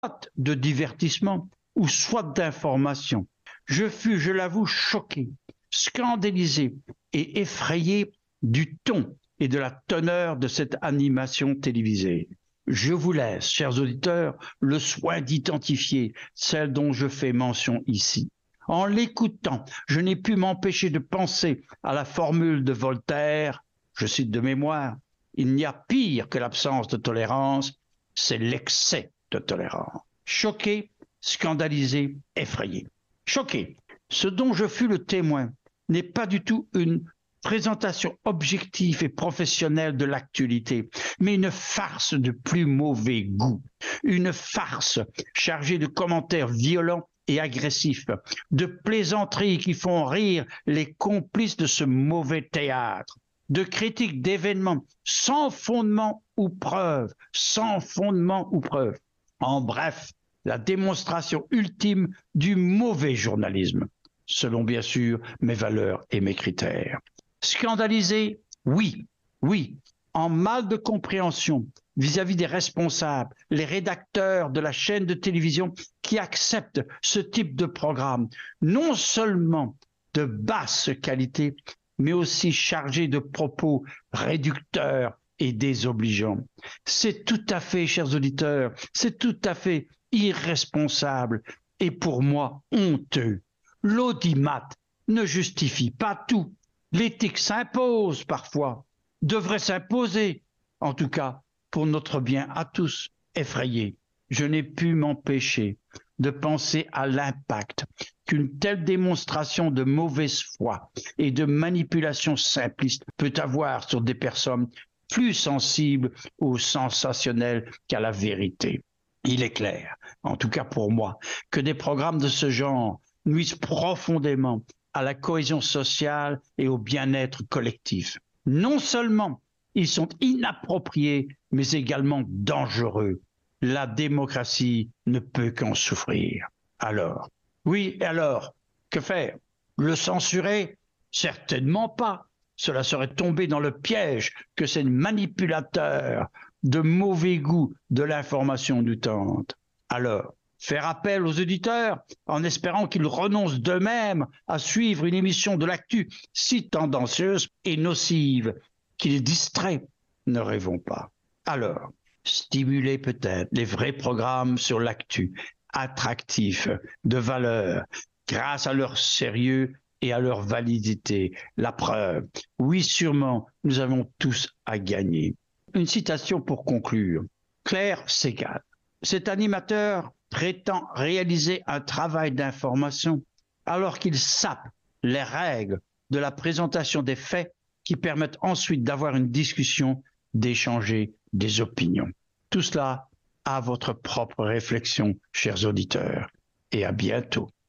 de divertissement ou soit d'information. Je fus, je l'avoue, choqué, scandalisé et effrayé du ton et de la teneur de cette animation télévisée. Je vous laisse, chers auditeurs, le soin d'identifier celle dont je fais mention ici. En l'écoutant, je n'ai pu m'empêcher de penser à la formule de Voltaire, je cite de mémoire, il n'y a pire que l'absence de tolérance, c'est l'excès de tolérance. Choqué, scandalisé, effrayé. Choqué, ce dont je fus le témoin n'est pas du tout une présentation objective et professionnelle de l'actualité, mais une farce de plus mauvais goût, une farce chargée de commentaires violents et agressifs, de plaisanteries qui font rire les complices de ce mauvais théâtre, de critiques d'événements sans fondement ou preuve, sans fondement ou preuve. En bref, la démonstration ultime du mauvais journalisme, selon bien sûr mes valeurs et mes critères. Scandalisé, oui, oui, en mal de compréhension vis-à-vis des responsables, les rédacteurs de la chaîne de télévision qui acceptent ce type de programme, non seulement de basse qualité, mais aussi chargés de propos réducteurs et désobligeants. C'est tout à fait, chers auditeurs, c'est tout à fait irresponsable et pour moi honteux. L'audimat ne justifie pas tout. L'éthique s'impose parfois, devrait s'imposer, en tout cas pour notre bien à tous. Effrayé, je n'ai pu m'empêcher de penser à l'impact qu'une telle démonstration de mauvaise foi et de manipulation simpliste peut avoir sur des personnes plus sensibles au sensationnel qu'à la vérité. Il est clair, en tout cas pour moi, que des programmes de ce genre nuisent profondément à la cohésion sociale et au bien-être collectif. Non seulement ils sont inappropriés, mais également dangereux. La démocratie ne peut qu'en souffrir. Alors, oui, et alors, que faire? Le censurer? Certainement pas. Cela serait tomber dans le piège que ces manipulateurs de mauvais goût de l'information nous tentent. Alors, faire appel aux auditeurs en espérant qu'ils renoncent d'eux-mêmes à suivre une émission de l'actu si tendancieuse et nocive qui les distrait. Ne rêvons pas. Alors, stimuler peut-être les vrais programmes sur l'actu, attractifs, de valeur, grâce à leur sérieux et à leur validité. La preuve, oui sûrement, nous avons tous à gagner. Une citation pour conclure. Claire Segal. Cet animateur prétend réaliser un travail d'information alors qu'il sape les règles de la présentation des faits qui permettent ensuite d'avoir une discussion, d'échanger des opinions. Tout cela à votre propre réflexion, chers auditeurs, et à bientôt.